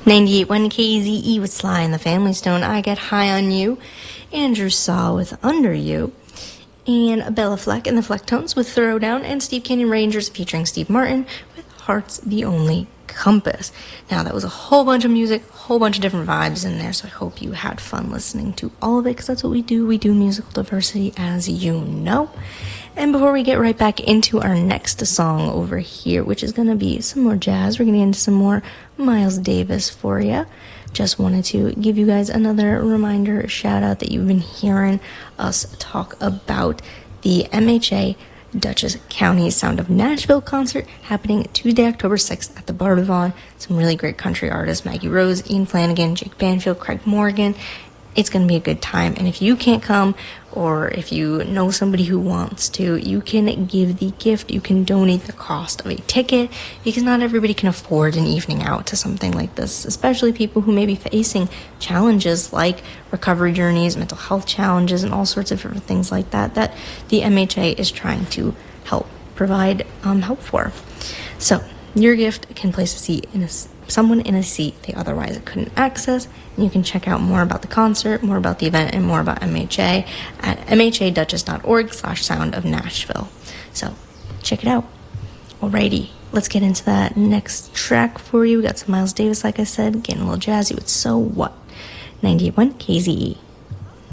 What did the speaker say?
98.1 KZE with Sly and the Family Stone. I Get High on You. Andrew Saw with Under You. And Bella Fleck and the Flecktones with Throwdown. And Steve Canyon Rangers featuring Steve Martin with Heart's the Only Compass. Now, that was a whole bunch of music, whole bunch of different vibes in there, so I hope you had fun listening to all of it, because that's what we do. We do musical diversity, as you know. And before we get right back into our next song over here, which is going to be some more jazz, we're going to get into some more Miles Davis for you. Just wanted to give you guys another reminder, shout out that you've been hearing us talk about the MHA Dutchess County Sound of Nashville concert happening Tuesday, October 6th at the Bardavon. Some really great country artists, Maggie Rose, Ian Flanagan, Jake Banfield, Craig Morgan. It's going to be a good time. And if you can't come, or if you know somebody who wants to, you can give the gift. You can donate the cost of a ticket, because not everybody can afford an evening out to something like this, especially people who may be facing challenges like recovery journeys, mental health challenges, and all sorts of different things like that the MHA is trying to help provide help for. So your gift can place someone in a seat they otherwise couldn't access. And you can check out more about the concert, more about the event, and more about MHA at mhadutchess.org/Sound of Nashville. So check it out. Alrighty, let's get into that next track for you. We got some Miles Davis, like I said, getting a little jazzy with So What. 98.1 KZE.